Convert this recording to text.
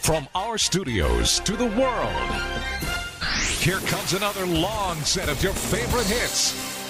From our studios to the world, here comes another long set of your favorite hits